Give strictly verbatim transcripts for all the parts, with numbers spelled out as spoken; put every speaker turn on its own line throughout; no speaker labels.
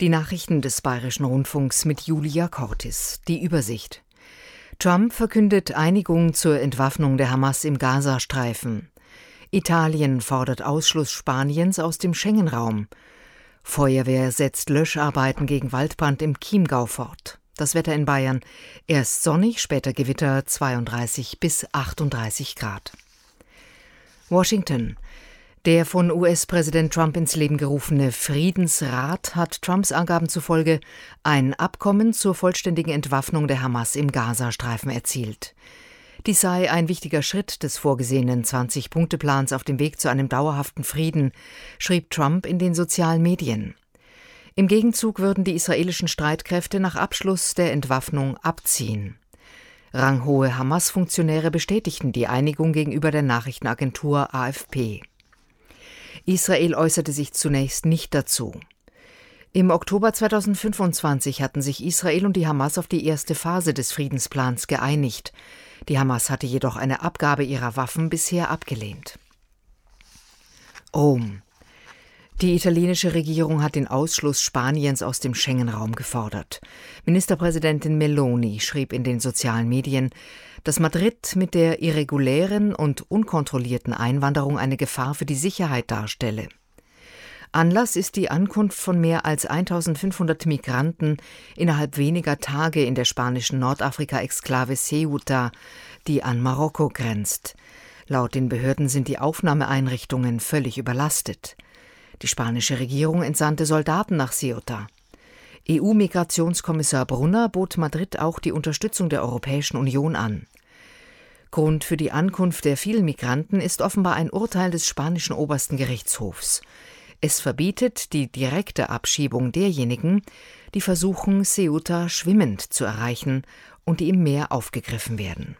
Die Nachrichten des Bayerischen Rundfunks mit Julia Cortis. Die Übersicht. Trump verkündet Einigung zur Entwaffnung der Hamas im Gazastreifen. Italien fordert Ausschluss Spaniens aus dem Schengen-Raum. Feuerwehr setzt Löscharbeiten gegen Waldbrand im Chiemgau fort. Das Wetter in Bayern: erst sonnig, später Gewitter, zweiunddreißig bis achtunddreißig Grad. Washington. Der von U S-Präsident Trump ins Leben gerufene Friedensrat hat Trumps Angaben zufolge ein Abkommen zur vollständigen Entwaffnung der Hamas im Gazastreifen erzielt. Dies sei ein wichtiger Schritt des vorgesehenen zwanzig-Punkte-Plans auf dem Weg zu einem dauerhaften Frieden, schrieb Trump in den sozialen Medien. Im Gegenzug würden die israelischen Streitkräfte nach Abschluss der Entwaffnung abziehen. Ranghohe Hamas-Funktionäre bestätigten die Einigung gegenüber der Nachrichtenagentur A F P. Israel äußerte sich zunächst nicht dazu. Im Oktober zweitausendfünfundzwanzig hatten sich Israel und die Hamas auf die erste Phase des Friedensplans geeinigt. Die Hamas hatte jedoch eine Abgabe ihrer Waffen bisher abgelehnt. Rom. Die italienische Regierung hat den Ausschluss Spaniens aus dem Schengen-Raum gefordert. Ministerpräsidentin Meloni schrieb in den sozialen Medien, dass Madrid mit der irregulären und unkontrollierten Einwanderung eine Gefahr für die Sicherheit darstelle. Anlass ist die Ankunft von mehr als eintausendfünfhundert Migranten innerhalb weniger Tage in der spanischen Nordafrika-Exklave Ceuta, die an Marokko grenzt. Laut den Behörden sind die Aufnahmeeinrichtungen völlig überlastet. Die spanische Regierung entsandte Soldaten nach Ceuta. E U-Migrationskommissar Brunner bot Madrid auch die Unterstützung der Europäischen Union an. Grund für die Ankunft der vielen Migranten ist offenbar ein Urteil des spanischen obersten Gerichtshofs. Es verbietet die direkte Abschiebung derjenigen, die versuchen, Ceuta schwimmend zu erreichen und die im Meer aufgegriffen werden.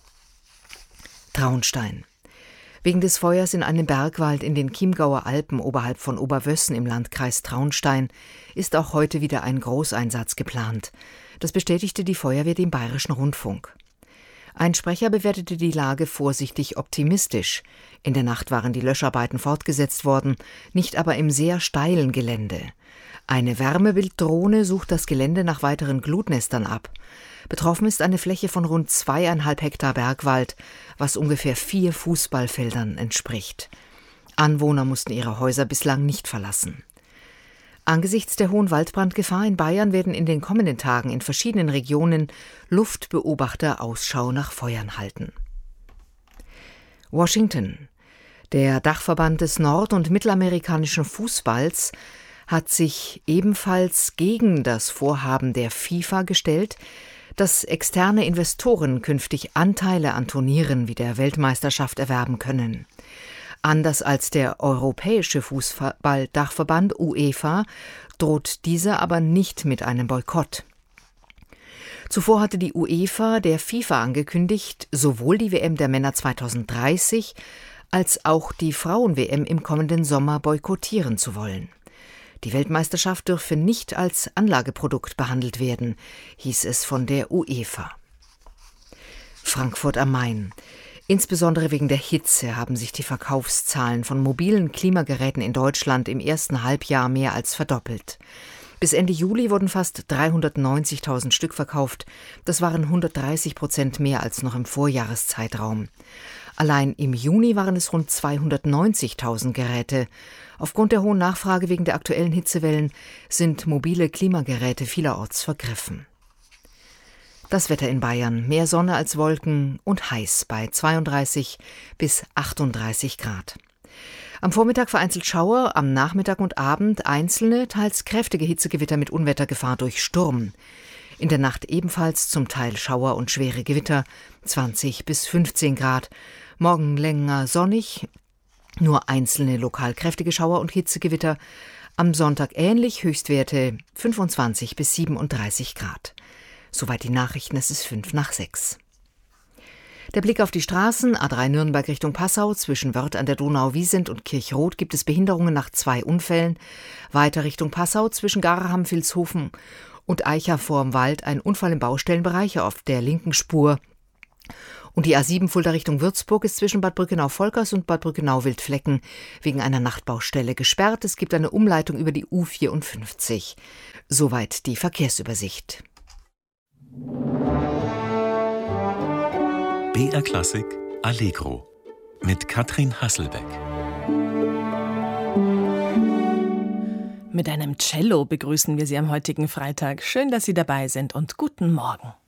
Traunstein. Wegen des Feuers in einem Bergwald in den Chiemgauer Alpen oberhalb von Oberwössen im Landkreis Traunstein ist auch heute wieder ein Großeinsatz geplant. Das bestätigte die Feuerwehr dem Bayerischen Rundfunk. Ein Sprecher bewertete die Lage vorsichtig optimistisch. In der Nacht waren die Löscharbeiten fortgesetzt worden, nicht aber im sehr steilen Gelände. Eine Wärmebilddrohne sucht das Gelände nach weiteren Glutnestern ab. Betroffen ist eine Fläche von rund zweieinhalb Hektar Bergwald, was ungefähr vier Fußballfeldern entspricht. Anwohner mussten ihre Häuser bislang nicht verlassen. Angesichts der hohen Waldbrandgefahr in Bayern werden in den kommenden Tagen in verschiedenen Regionen Luftbeobachter Ausschau nach Feuern halten. Washington. Der Dachverband des nord- und mittelamerikanischen Fußballs hat sich ebenfalls gegen das Vorhaben der FIFA gestellt, dass externe Investoren künftig Anteile an Turnieren wie der Weltmeisterschaft erwerben können. Anders als der Europäische Fußball-Dachverband UEFA droht dieser aber nicht mit einem Boykott. Zuvor hatte die UEFA der FIFA angekündigt, sowohl die W M der Männer zweitausenddreißig als auch die Frauen-W M im kommenden Sommer boykottieren zu wollen. Die Weltmeisterschaft dürfe nicht als Anlageprodukt behandelt werden, hieß es von der UEFA. Frankfurt am Main. Insbesondere wegen der Hitze haben sich die Verkaufszahlen von mobilen Klimageräten in Deutschland im ersten Halbjahr mehr als verdoppelt. Bis Ende Juli wurden fast dreihundertneunzigtausend Stück verkauft. Das waren hundertdreißig Prozent mehr als noch im Vorjahreszeitraum. Allein im Juni waren es rund zweihundertneunzigtausend Geräte. Aufgrund der hohen Nachfrage wegen der aktuellen Hitzewellen sind mobile Klimageräte vielerorts vergriffen. Das Wetter in Bayern: mehr Sonne als Wolken und heiß bei zweiunddreißig bis achtunddreißig Grad. Am Vormittag vereinzelt Schauer, am Nachmittag und Abend einzelne, teils kräftige Hitzegewitter mit Unwettergefahr durch Sturm. In der Nacht ebenfalls zum Teil Schauer und schwere Gewitter, zwanzig bis fünfzehn Grad. Morgen länger sonnig, nur einzelne lokal kräftige Schauer und Hitzegewitter. Am Sonntag ähnlich, Höchstwerte fünfundzwanzig bis siebenunddreißig Grad. Soweit die Nachrichten, es ist fünf nach sechs. Der Blick auf die Straßen: A drei Nürnberg Richtung Passau, zwischen Wörth an der Donau-Wiesent und Kirchroth gibt es Behinderungen nach zwei Unfällen. Weiter Richtung Passau, zwischen Garaham, Vilshofen und Eicher vorm Wald, ein Unfall im Baustellenbereich auf der linken Spur. Und die A sieben Fulda Richtung Würzburg ist zwischen Bad Brückenau-Volkers und Bad Brückenau-Wildflecken wegen einer Nachtbaustelle gesperrt. Es gibt eine Umleitung über die U vierundfünfzig. Soweit die Verkehrsübersicht.
B R Klassik Allegro mit Katrin Hasselbeck.
Mit einem Cello begrüßen wir Sie am heutigen Freitag. Schön, dass Sie dabei sind und guten Morgen.